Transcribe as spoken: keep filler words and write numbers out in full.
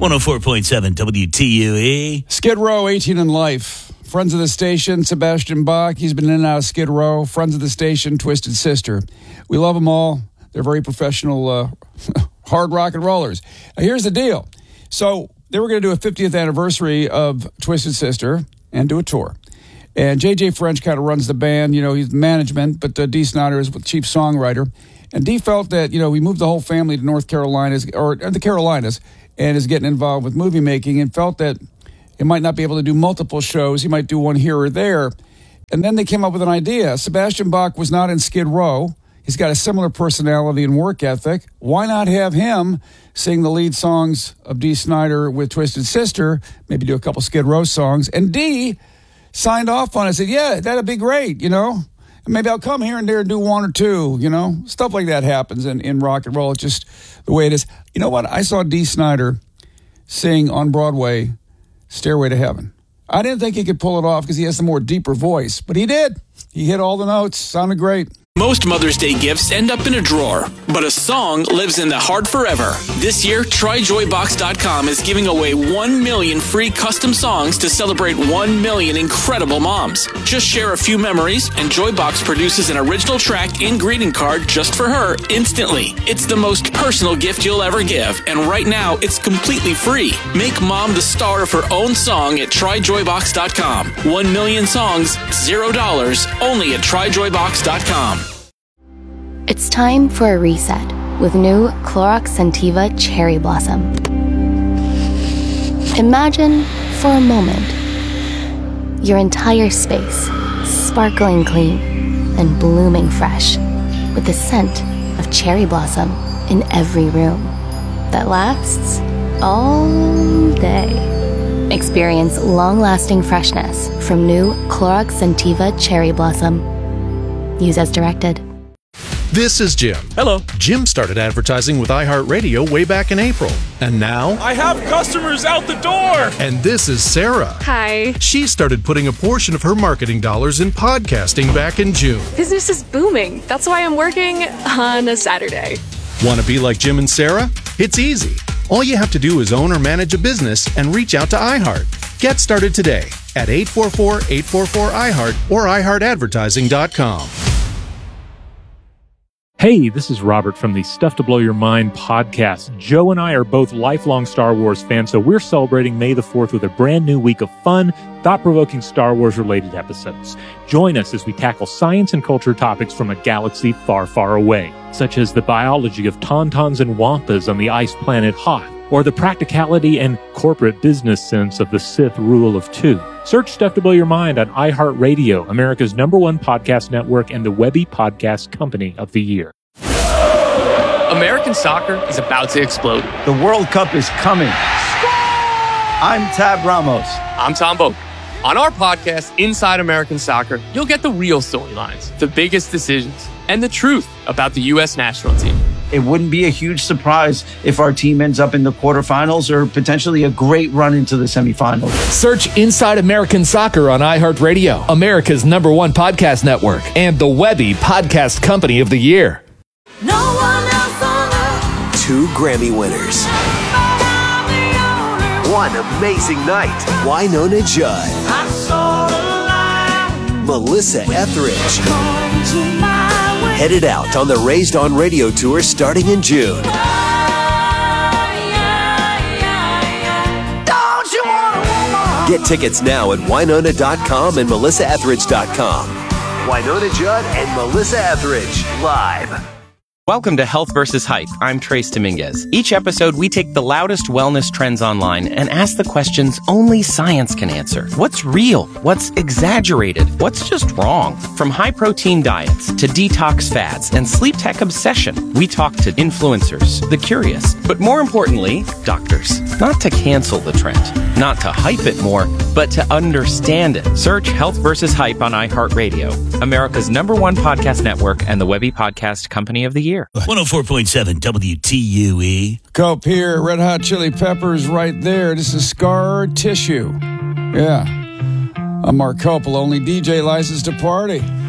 one oh four point seven W T U E. Skid Row, eighteen in life. Friends of the station, Sebastian Bach. He's been in and out of Skid Row. Friends of the station, Twisted Sister. We love them all. They're very professional uh, hard rock and rollers. Now, here's the deal. So they were going to do a fiftieth anniversary of Twisted Sister and do a tour. And J J French kind of runs the band. You know, he's management, but uh, Dee Snider is the chief songwriter. And Dee felt that, you know, we moved the whole family to North Carolina, or the Carolinas, and is getting involved with movie making, and felt that it might not be able to do multiple shows. He might do one here or there. And then they came up with an idea. Sebastian Bach was not in Skid Row. He's got a similar personality and work ethic. Why not have him sing the lead songs of Dee Snider with Twisted Sister, maybe do a couple Skid Row songs? And Dee signed off on it, said, yeah, that'd be great, you know. Maybe I'll come here and there and do one or two, you know. Stuff like that happens in, in rock and roll. It's just the way it is. You know what? I saw Dee Snider sing on Broadway Stairway to Heaven. I didn't think he could pull it off because he has a more deeper voice, but he did. He hit all the notes. Sounded great. Most Mother's Day gifts end up in a drawer, but a song lives in the heart forever. This year, Try Joy Box dot com is giving away one million free custom songs to celebrate one million incredible moms. Just share a few memories, and Joybox produces an original track and greeting card just for her instantly. It's the most personal gift you'll ever give, and right now, it's completely free. Make mom the star of her own song at Try Joy Box dot com. One million songs, zero dollars, only at Try Joy Box dot com. It's time for a reset with new Clorox Scentiva Cherry Blossom. Imagine, for a moment, your entire space sparkling clean and blooming fresh with the scent of cherry blossom in every room that lasts all day. Experience long-lasting freshness from new Clorox Scentiva Cherry Blossom. Use as directed. This is Jim. Hello. Jim started advertising with iHeartRadio way back in April. And now... I have customers out the door! And this is Sarah. Hi. She started putting a portion of her marketing dollars in podcasting back in June. Business is booming. That's why I'm working on a Saturday. Want to be like Jim and Sarah? It's easy. All you have to do is own or manage a business and reach out to iHeart. Get started today at eight four four, eight four four, I heart or i heart advertising dot com. Hey, this is Robert from the Stuff to Blow Your Mind podcast. Joe and I are both lifelong Star Wars fans, so we're celebrating May the fourth with a brand new week of fun, thought-provoking Star Wars-related episodes. Join us as we tackle science and culture topics from a galaxy far, far away, such as the biology of tauntauns and wampas on the ice planet Hoth, or the practicality and corporate business sense of the Sith rule of two. Search Stuff to Blow Your Mind on iHeartRadio, America's number one podcast network and the Webby Podcast Company of the Year. American soccer is about to explode. The World Cup is coming. I'm Tab Ramos. I'm Tom Boak. On our podcast, Inside American Soccer, you'll get the real storylines, the biggest decisions, and the truth about the U S national team. It wouldn't be a huge surprise if our team ends up in the quarterfinals or potentially a great run into the semifinals. Search Inside American Soccer on iHeartRadio, America's number one podcast network, and the Webby Podcast Company of the Year. No one else on earth. Two Grammy winners. One amazing night. Wynonna Judd. I saw the light. Melissa Etheridge. Headed out on the Raised on Radio tour starting in June. Don't you want a woman? Get tickets now at Wynonna dot com and Melissa Etheridge dot com. Wynonna Judd and Melissa Etheridge, live. Welcome to Health versus. Hype. I'm Trace Dominguez. Each episode, we take the loudest wellness trends online and ask the questions only science can answer. What's real? What's exaggerated? What's just wrong? From high-protein diets to detox fads and sleep tech obsession, we talk to influencers, the curious, but more importantly, doctors. Not to cancel the trend, not to hype it more, but to understand it. Search Health versus. Hype on iHeartRadio, America's number one podcast network and the Webby Podcast Company of the Year. one oh four point seven W T U E. Cope here, Red Hot Chili Peppers right there. This is Scar Tissue. Yeah. I'm Mark Cope, only D J licensed to party.